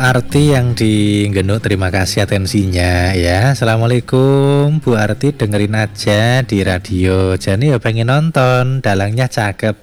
Arti yang di Genuk, terima kasih atensinya ya. Assalamualaikum Bu Arti, dengerin aja di radio. Jani ya pengen nonton, dalangnya cakep.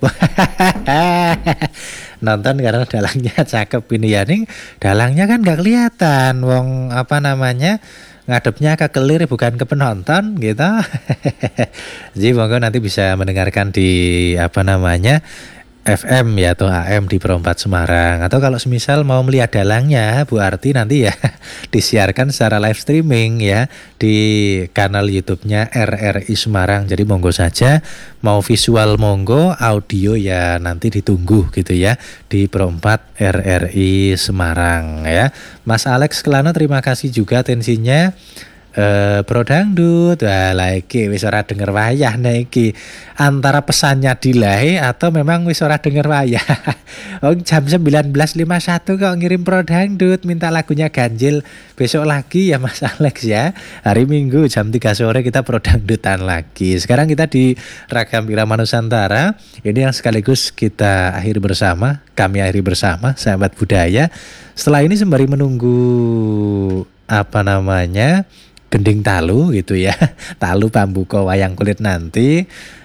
Nonton karena dalangnya cakep ini ya. Nih dalangnya kan gak kelihatan. Wong apa namanya, ngadepnya ke kelir bukan ke penonton gitu. Jadi monggo nanti bisa mendengarkan di apa namanya FM ya atau AM di Perempat Semarang. Atau kalau semisal mau melihat dalangnya Bu Arti nanti ya disiarkan secara live streaming ya di kanal YouTube-nya RRI Semarang. Jadi monggo saja, mau visual monggo, audio ya nanti ditunggu gitu ya di Perempat RRI Semarang ya. Mas Alex Kelana terima kasih juga atensinya. Bro Dangdut, lagi wis ora denger wayah iki. Antara pesannya delay atau memang wis ora denger wayah. Oh, jam 19.51 kok ngirim Bro Dangdut minta lagunya ganjil. Besok lagi ya Mas Alex ya. Hari Minggu jam 3 sore kita Bro Dangdutan lagi. Sekarang kita di Ragam Irama Nusantara. Ini yang sekaligus kita akhiri bersama, kami akhiri bersama sahabat budaya. Setelah ini sembari menunggu apa namanya gending talu gitu ya, talu pambuka wayang kulit nanti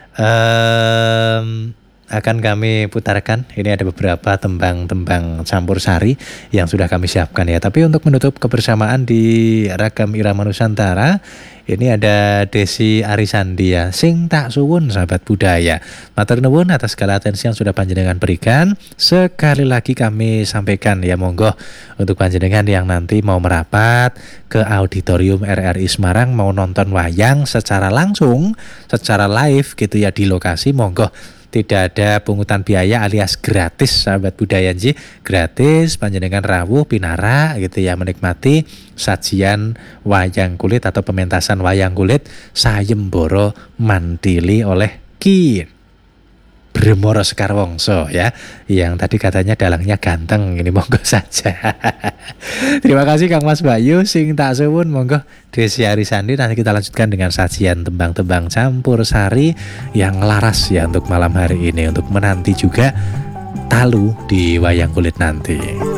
akan kami putarkan. Ini ada beberapa tembang-tembang campur sari yang sudah kami siapkan ya. Tapi untuk menutup kebersamaan di Ragam Irama Nusantara, ini ada Desi Arisandi ya, sing tak suwun sahabat budaya. Matur nuwun atas segala atensi yang sudah panjenengan berikan. Sekali lagi kami sampaikan ya, monggo untuk panjenengan yang nanti mau merapat ke auditorium RRI Semarang, mau nonton wayang secara langsung, secara live gitu ya di lokasi, monggo. Tidak ada pungutan biaya alias gratis sahabat budaya ji, gratis panjenengan rawuh pinara gitu ya, menikmati sajian wayang kulit atau pementasan wayang kulit Sayembara Mantili oleh Ki Bremoro Sekarwongso ya, yang tadi katanya dalangnya ganteng. Ini monggo saja. Terima kasih Kang Mas Bayu, sing tak suwun, monggo Desi Arisandi. Nanti kita lanjutkan dengan sajian tembang-tembang campur sari yang laras ya untuk malam hari ini, untuk menanti juga talu di wayang kulit nanti.